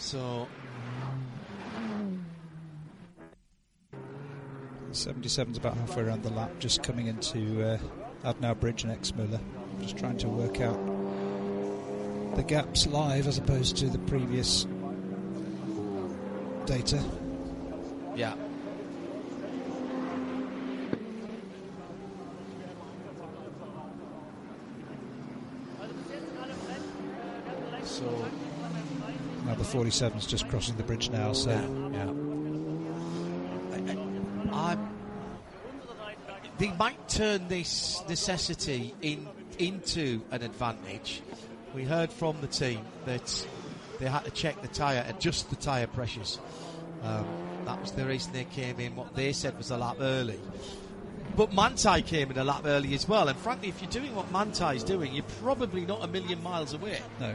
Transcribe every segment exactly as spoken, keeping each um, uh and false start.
So seventy-seven's about halfway around the lap, just coming into uh, Adnau Bridge and Exmüller. Just trying to work out the gaps live as opposed to the previous data. Yeah. So now the forty-seven's just crossing the bridge now, so yeah. yeah. I, I, they might turn this necessity in into an advantage. We heard from the team that they had to check the tyre, adjust the tyre pressures. Um, that was the reason they came in, what they said was a lap early. But Manthey came in a lap early as well, and frankly, if you're doing what Manthey's doing, you're probably not a million miles away. No.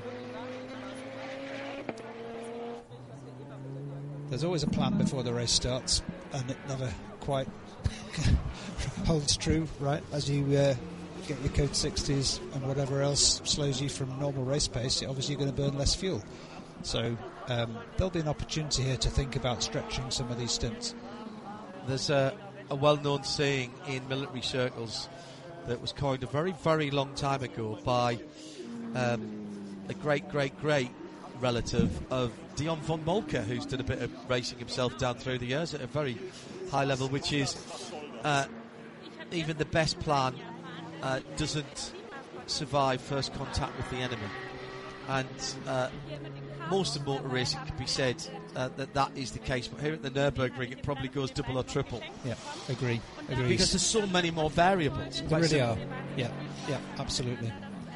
There's always a plan before the race starts, and it never quite holds true, right? As you uh, get your code sixties and whatever else slows you from normal race pace, obviously you're going to burn less fuel. So um, there'll be an opportunity here to think about stretching some of these stints. There's a, a well-known saying in military circles that was coined a very, very long time ago by um, a great, great, great relative of Dion von Moltke, who's done a bit of racing himself down through the years at a very high level, which is uh, even the best plan uh, doesn't survive first contact with the enemy. And uh, most of motor racing can be said uh, that that is the case, but here at the Nürburgring it probably goes double or triple. Yeah, agree. agree. Because there's so many more variables. There really are. Yeah, yeah, absolutely.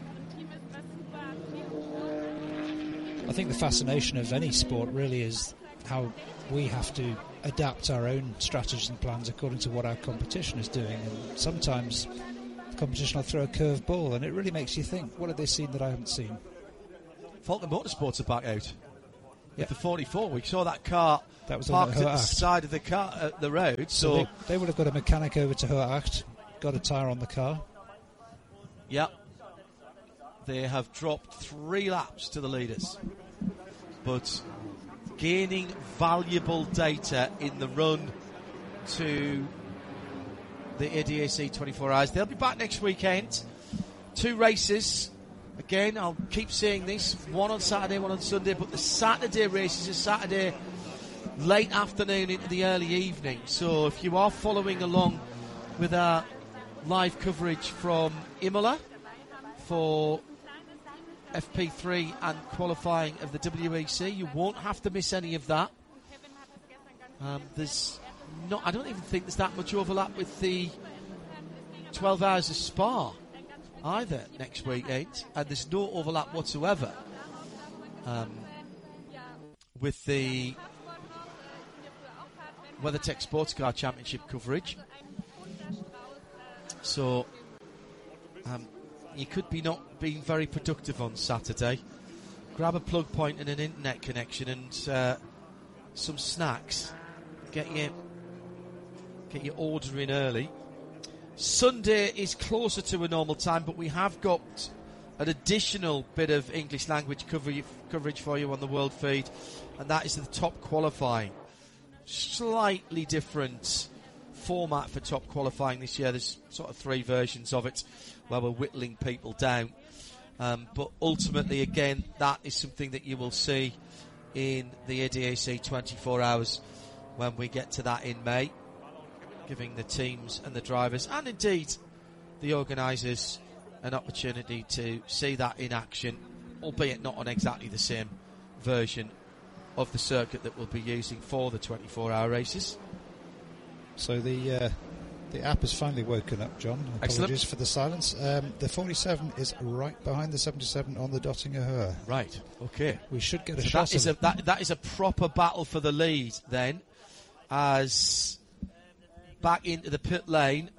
I think the fascination of any sport really is how we have to adapt our own strategies and plans according to what our competition is doing, and sometimes the competition will throw a curved ball and it really makes you think, what have they seen that I haven't seen? Falcon Motorsports are back out with yeah. the forty-four. We saw that car that was parked at the side of the car at the road. So, so they, they would have got a mechanic over to Hoeracht, got a tyre on the car. Yep. They have dropped three laps to the leaders, but gaining valuable data in the run to the A D A C twenty-four hours. They'll be back next weekend. Two races. Again, I'll keep saying this, one on Saturday, one on Sunday, but the Saturday race is a Saturday late afternoon into the early evening. So if you are following along with our live coverage from Imola for F P three and qualifying of the W E C, you won't have to miss any of that. Um, there's not, I don't even think there's that much overlap with the twelve hours of Spa either next weekend, and there's no overlap whatsoever um, with the WeatherTech Sports Car Championship coverage. So um, you could be not being very productive on Saturday. Grab a plug point and an internet connection and uh, some snacks. Get your get your order in early. Sunday is closer to a normal time, but we have got an additional bit of English language coverage, coverage for you on the World Feed, and that is the top qualifying. Slightly different format for top qualifying this year. There's sort of three versions of it where we're whittling people down. Um, but ultimately, again, that is something that you will see in the A D A C twenty-four hours when we get to that in May, giving the teams and the drivers, and indeed the organisers, an opportunity to see that in action, albeit not on exactly the same version of the circuit that we'll be using for the twenty-four hour races. So the uh, the app has finally woken up, John. Apologies Excellent. for the silence. Um, the forty-seven is right behind the seventy-seven on the Dottinger Höhe. Right, okay. We should get a so shot that is of a, that, that is a proper battle for the lead then, as back into the pit lane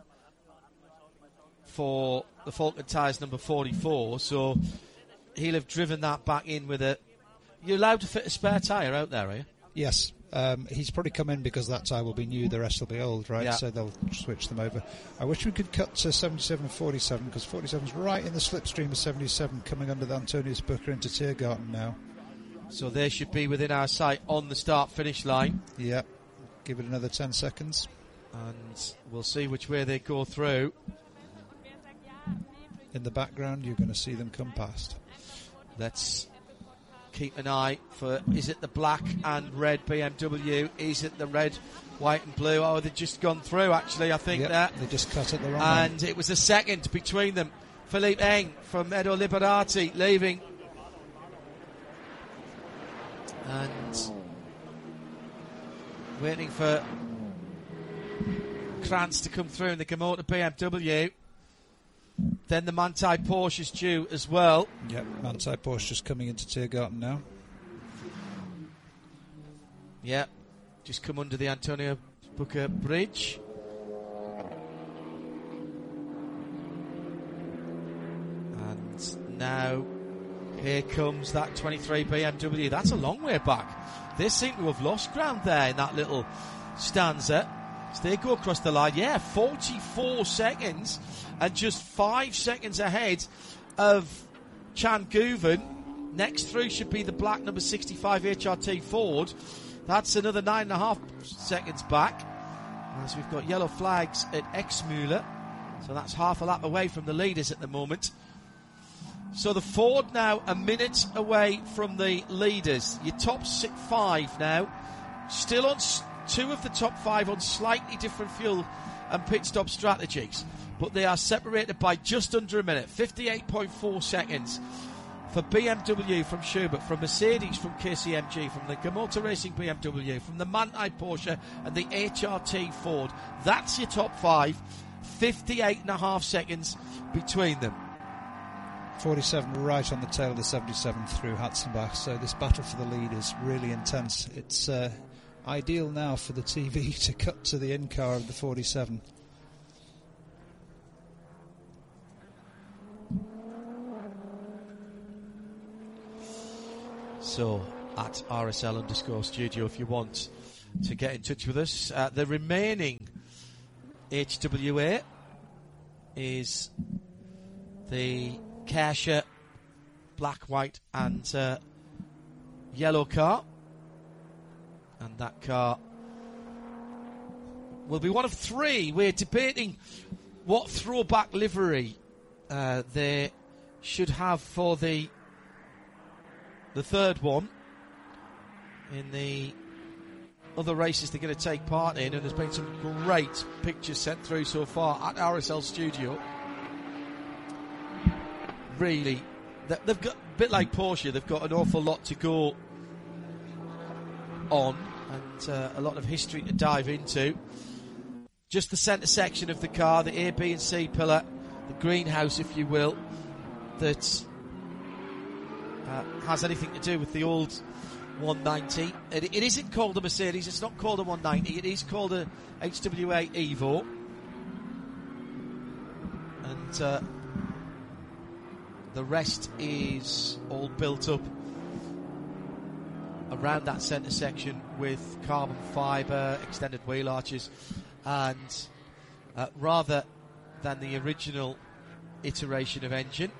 for the Falcon Tyres number forty-four, so he'll have driven that back in with a... You're allowed to fit a spare tyre out there, are you? Yes. Um, he's probably come in because that tyre will be new, the rest will be old, right? Yeah. So they'll switch them over. I wish we could cut to seventy-seven and forty-seven, because forty-seven's right in the slipstream of seventy-seven, coming under the Antonius Booker into Tiergarten now. So they should be within our sight on the start-finish line. Yeah, give it another ten seconds. And we'll see which way they go through. In the background, you're going to see them come past. Let's keep an eye for, is it the black and red B M W? Is it the red, white and blue? Oh, they've just gone through, actually, I think. Yep, that. They just cut it the wrong And way. it was a second between them. Philippe Eng from Edo Liberati leaving. And waiting for Krantz to come through in the Komotor B M W. Then the Manthey Porsche is due as well. Yep, Manthey Porsche just coming into Tiergarten now. Yeah, just come under the Antonio Booker Bridge. And now here comes that twenty-three B M W. That's a long way back. They seem to have lost ground there in that little stanza. So they go across the line. Yeah, forty-four seconds and just five seconds ahead of Chan Guven. Next through should be the black number sixty-five H R T Ford. That's another nine and a half seconds back. As we've got yellow flags at Exmüller. So that's half a lap away from the leaders at the moment. So the Ford now a minute away from the leaders. Your top six, five now. Still on s- two of the top five on slightly different fuel and pit stop strategies. But they are separated by just under a minute. fifty-eight point four seconds for B M W from Schubert, from Mercedes from K C M G, from the Komotor Racing B M W, from the Manthey Porsche and the H R T Ford. That's your top five. fifty-eight and a half seconds between them. forty-seven right on the tail of the seventy-seven through Hatzenbach. So this battle for the lead is really intense. It's uh, ideal now for the T V to cut to the in-car of the forty-seven. So, at R S L underscore studio if you want to get in touch with us. Uh, the remaining H W A is the Kerscher black, white and uh, yellow car. And that car will be one of three. We're debating what throwback livery uh, they should have for the the third one in the other races they're going to take part in, and there's been some great pictures sent through so far at R S L Studio. Really, they've got a bit like Porsche, they've got an awful lot to go on and uh, a lot of history to dive into. Just the centre section of the car, the A, B and C pillar, the greenhouse if you will, that Uh, has anything to do with the old one ninety. It, it isn't called a Mercedes, it's not called a one ninety, it is called a H W A Evo. And uh, the rest is all built up around that centre section with carbon fibre, extended wheel arches, and uh, rather than the original iteration of engine,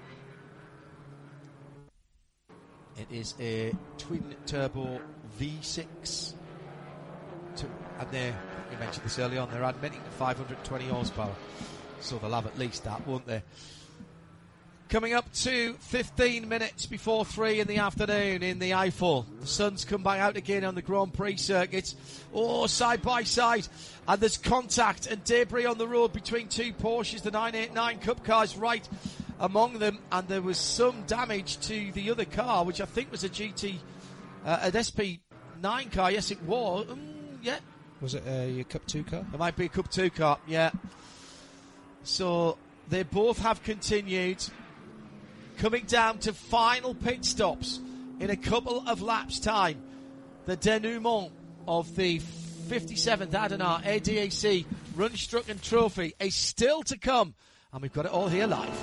it is a twin-turbo V six. To, and they, you mentioned this early on, they're admitting to five hundred twenty horsepower. So they'll have at least that, won't they? Coming up to fifteen minutes before three in the afternoon in the Eifel. The sun's come back out again on the Grand Prix circuit. Oh, side by side. And there's contact and debris on the road between two Porsches. The nine eighty-nine Cup cars right among them, and there was some damage to the other car, which I think was a G T, uh, an S P nine car. Yes, it was. Mm, yeah. Was it a Cup two car? It might be a Cup two car, yeah. So they both have continued, coming down to final pit stops in a couple of laps' time. The denouement of the fifty-seventh Adenar A D A C Rundstrecken Trophy is still to come, and we've got it all here live.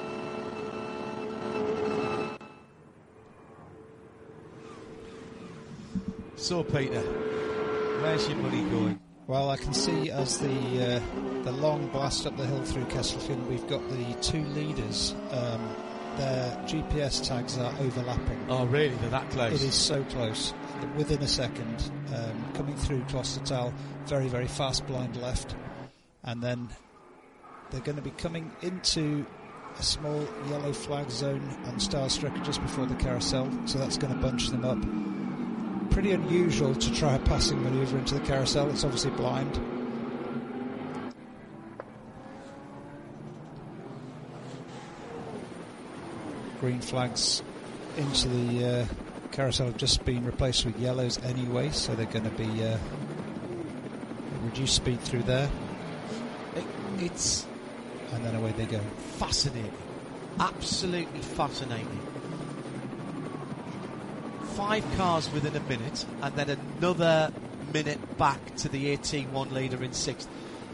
So, Peter, where's your money going? Well, I can see as the uh, the long blast up the hill through Kesselfin, we've got the two leaders um, their G P S tags are overlapping. Oh, really? They're that close? It is so close. Within a second, um, coming through Klostertal, very, very fast blind left. And then they're going to be coming into a small yellow flag zone on Starstrecker just before the carousel, so that's going to bunch them up. Pretty unusual to try a passing manoeuvre into the carousel. It's obviously blind. Green flags into the uh, carousel have just been replaced with yellows anyway, so they're going to be uh, reduced speed through there. It, it's and then away they go. Fascinating, absolutely fascinating. Five cars within a minute, and then another minute back to the eighteen one leader in sixth.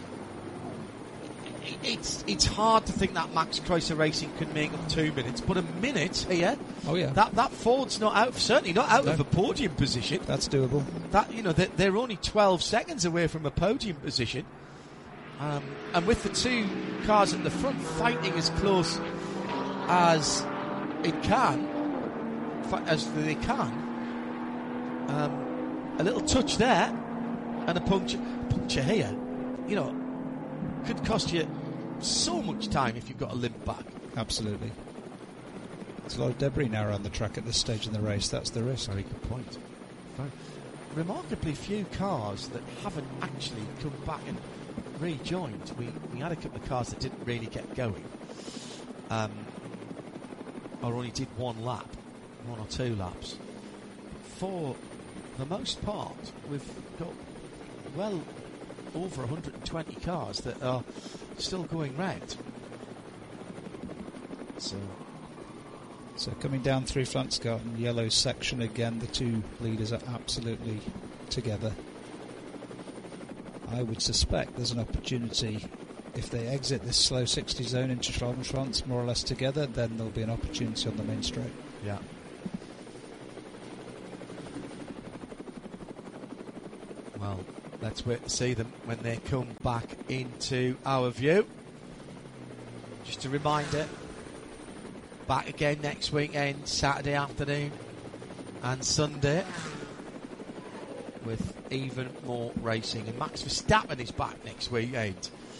It's it's hard to think that Max Kreuzer Racing can make up two minutes, but a minute here. Oh yeah, that that Ford's not out, certainly not out no. of a podium position. That's doable. That you know they're, they're only twelve seconds away from a podium position, um, and with the two cars at the front fighting as close as it can, as they can. Um, a little touch there, and a puncture puncture here. You know, could cost you so much time if you've got a limp back. Absolutely. There's a lot of debris now around the track at this stage in the race. That's the risk. Very good point. Very remarkably few cars that haven't actually come back and rejoined. We we had a couple of cars that didn't really get going, um, or only did one lap, one or two laps. For the most part, we've got well over one hundred twenty cars that are still going round. So, so coming down through Flansgarten, yellow section again, the two leaders are absolutely together. I would suspect there's an opportunity, if they exit this slow sixty zone into Schwalbenschwanz more or less together, then there'll be an opportunity on the main straight. Yeah. Well, let's wait to see them when they come back into our view. Just a reminder, back again next weekend, Saturday afternoon and Sunday, with even more racing. And Max Verstappen is back next weekend.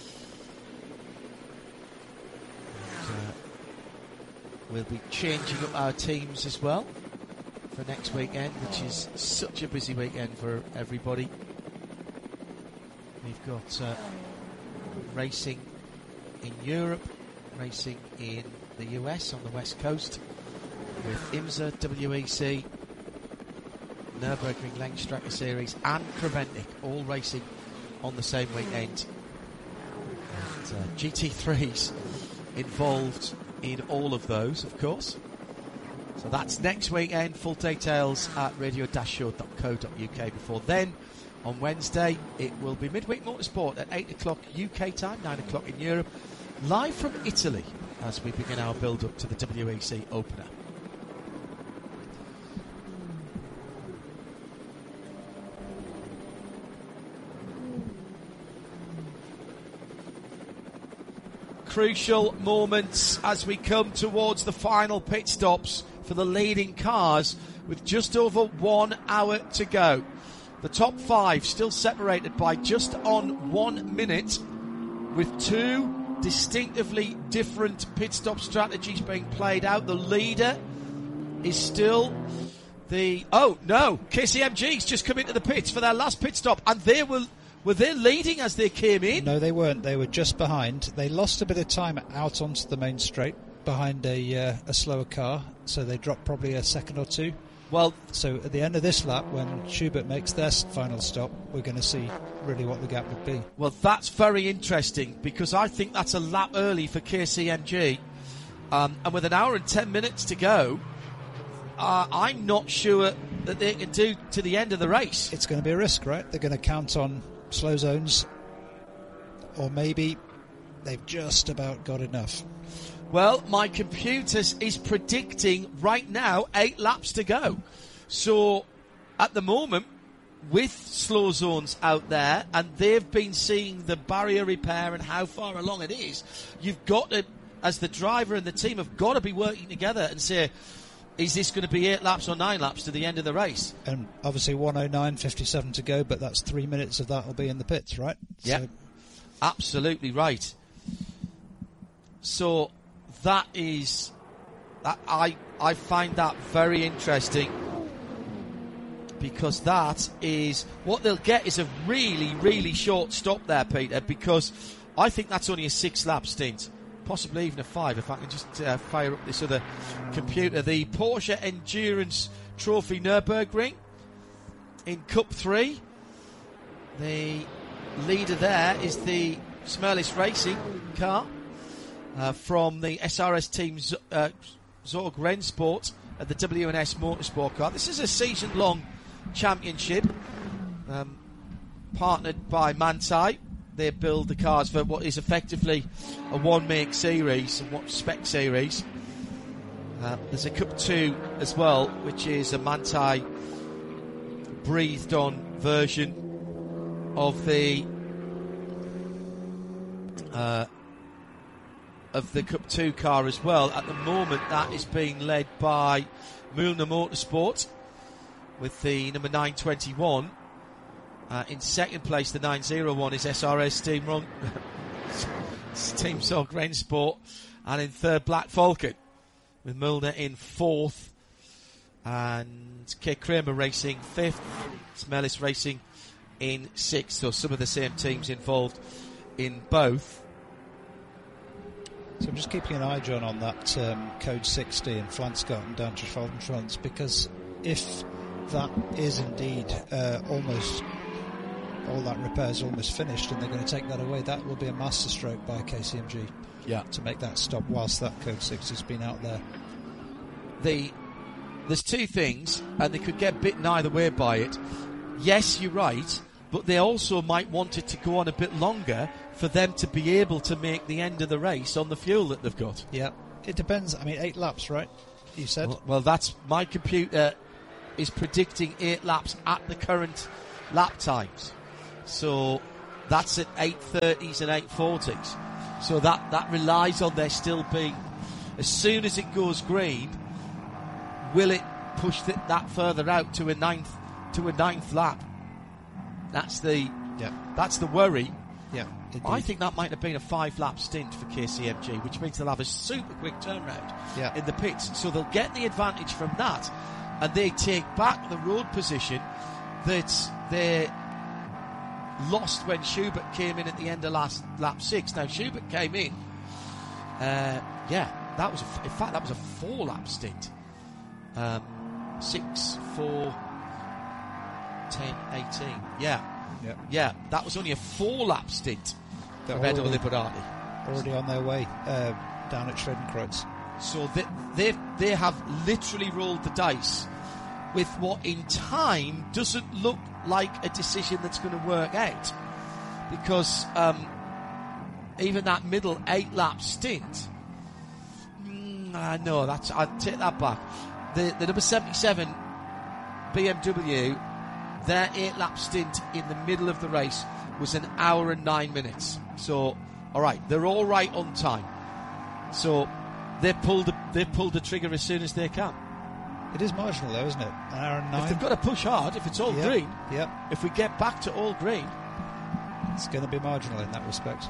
And, uh, we'll be changing up our teams as well for next weekend, which is such a busy weekend for everybody. We've got uh, racing in Europe, racing in the U S on the West Coast, with IMSA, W E C, Nürburgring Langstrecke Series and Creventic all racing on the same weekend. And uh, G T threes involved in all of those, of course. So that's next weekend. Full details at radio dash show dot co dot U K. Before then, on Wednesday, it will be Midweek Motorsport at eight o'clock U K time, nine o'clock in Europe, live from Italy as we begin our build-up to the W E C opener. Crucial moments as we come towards the final pit stops for the leading cars with just over one hour to go. The top five still separated by just on one minute, with two distinctively different pit stop strategies being played out. The leader is still the... Oh, no, K C M G's just come into the pits for their last pit stop, and they were... Were they leading as they came in? No, they weren't. They were just behind. They lost a bit of time out onto the main straight behind a uh, a slower car, so they dropped probably a second or two. Well, so at the end of this lap, when Schubert makes their final stop, we're going to see really what the gap would be. Well, that's very interesting, because I think that's a lap early for K C M G. Um, and with an hour and ten minutes to go, uh, I'm not sure that they can do to the end of the race. It's going to be a risk, right? They're going to count on slow zones, or maybe they've just about got enough. Well, my computer is predicting right now eight laps to go. So at the moment, with slow zones out there, and they've been seeing the barrier repair and how far along it is, you've got to as the driver and the team, have got to be working together and say, is this going to be eight laps or nine laps to the end of the race? And obviously one oh nine fifty-seven to go, but that's three minutes of that will be in the pits, right? Yeah, so. Absolutely right. So that is, that I I find that very interesting, because that is what they'll get is a really really short stop there, Peter. Because I think that's only a six lap stint. Possibly even a five, if I can just uh, fire up this other computer. The Porsche Endurance Trophy Nürburgring in Cup three. The leader there is the Smerlis Racing car uh, from the S R S team Z- uh, Zorg Rennsport at the W N S Motorsport car. This is a season-long championship um, partnered by Manthey. They build the cars for what is effectively a one-make series, a one spec series. Uh, there's a Cup two as well, which is a Manthey breathed-on version of the uh, of the Cup two car as well. At the moment, that is being led by Mühlner Motorsport with the number nine twenty-one. Uh, in second place, the nine oh one is S R S Team Ron- Team Zorg Rennsport, and in third, Black Falcon, with Mühlner in fourth, and K. Kramer Racing fifth, Smerlis Racing in sixth. So some of the same teams involved in both. So I'm just keeping an eye, John, on that um, Code sixty and Flanscott and down to Trans, because if that is indeed uh, almost... all that repair is almost finished and they're going to take that away, that will be a masterstroke by K C M G. Yeah. To make that stop whilst that Code six has been out there. The there's two things, and they could get bitten either way by it. Yes, you're right, but they also might want it to go on a bit longer for them to be able to make the end of the race on the fuel that they've got. Yeah, it depends. I mean, eight laps, right? You said. Well, well that's my computer is predicting eight laps at the current lap times. So that's at eight thirties and eight forties. So that, that relies on there still being, as soon as it goes green, will it push th- that further out to a ninth to a ninth lap? That's the yeah. That's the worry. Yeah, I think that might have been a five lap stint for K C M G, which means they'll have a super quick turnaround yeah. in the pits. So they'll get the advantage from that, and they take back the road position that they lost when Schubert came in at the end of last lap six. Now Schubert came in, uh, yeah, that was a, in fact that was a four lap stint. Um, six, four, ten, eighteen. Yeah, yeah, yeah. That was only a four lap stint for Edo Liberati. Already on their way uh, down at Schredenkreuz. So they they they have literally rolled the dice with what in time doesn't look like a decision that's going to work out, because um, even that middle eight lap stint, mm, uh, no, that's I take that back. The the number seventy-seven B M W, their eight lap stint in the middle of the race was an hour and nine minutes. So, all right, they're all right on time. So they pulled the, they pulled the trigger as soon as they can. It is marginal though, isn't it? An hour and nine. If they've got to push hard, if it's all yep. green, yep. if we get back to all green, it's going to be marginal in that respect.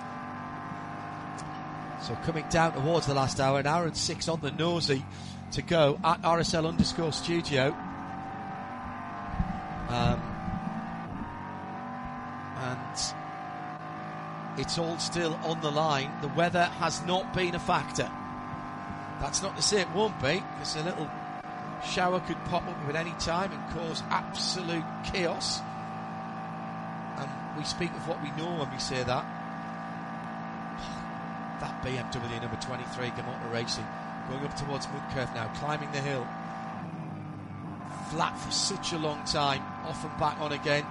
So coming down towards the last hour, an hour and six on the nosy to go at R S L underscore studio. Um, and it's all still on the line. The weather has not been a factor. That's not to say it won't be, because a little shower could pop up at any time and cause absolute chaos. And we speak of what we know when we say that. That B M W number twenty-three, Gamotta Racing, going up towards Mudcurve now, climbing the hill. Flat for such a long time, off and back on again.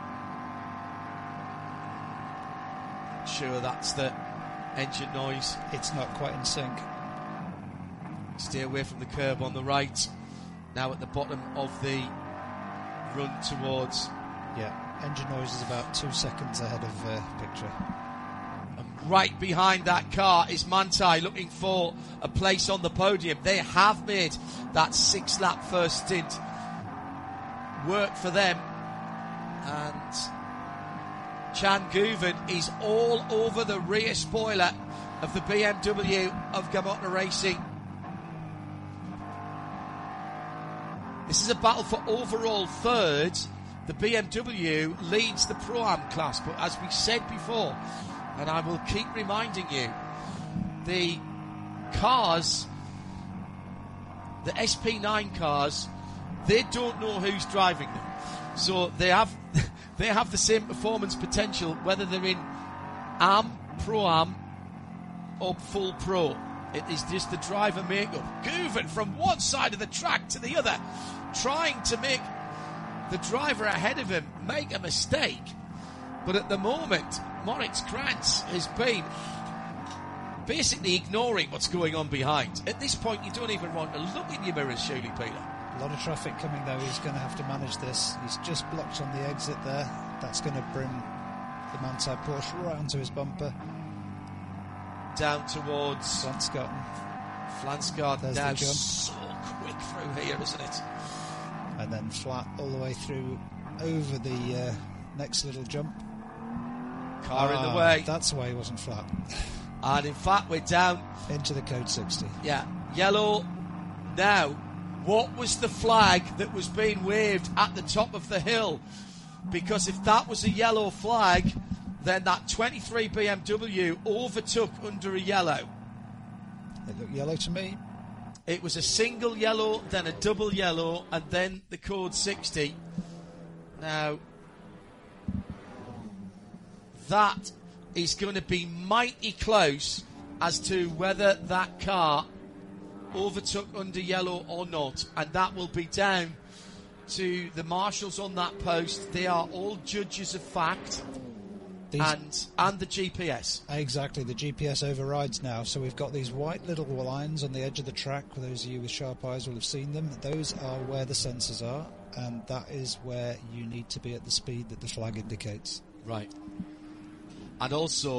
Sure, that's the engine noise. It's not quite in sync. Stay away from the curb on the right. Now at the bottom of the run towards... Yeah, engine noise is about two seconds ahead of uh, picture. And right behind that car is Manthey, looking for a place on the podium. They have made that six-lap first stint work for them. And Chan Guven is all over the rear spoiler of the B M W of Gamotta Racing. This is a battle for overall third. The B M W leads the Pro-Am class, but as we said before, and I will keep reminding you, the cars, the S P nine cars, they don't know who's driving them. So they have they have the same performance potential whether they're in Am, Pro-Am or Full Pro. It is just the driver makeup. Guven from one side of the track to the other, trying to make the driver ahead of him make a mistake. But at the moment, Moritz Krantz has been basically ignoring what's going on behind. At this point, you don't even want to look in your mirrors, surely, Peter. A lot of traffic coming, though. He's going to have to manage this. He's just blocked on the exit there. That's going to bring the Manthey Porsche right onto his bumper. Down towards Flansgarten. Flansgarten now so quick through here, isn't it? And then flat all the way through over the uh, next little jump. Car ah, in the way. That's why he wasn't flat. And in fact, we're down into the code sixty. Yeah, yellow. Now, what was the flag that was being waved at the top of the hill? Because if that was a yellow flag, then that twenty-three B M W overtook under a yellow. It looked yellow to me. It was a single yellow, then a double yellow, and then the code sixty. Now, that is going to be mighty close as to whether that car overtook under yellow or not, and that will be down to the marshals on that post. They are all judges of fact. These and and the G P S. Exactly, the G P S overrides now. So we've got these white little lines on the edge of the track. For those of you with sharp eyes will have seen them. Those are where the sensors are, and that is where you need to be at the speed that the flag indicates. Right. And also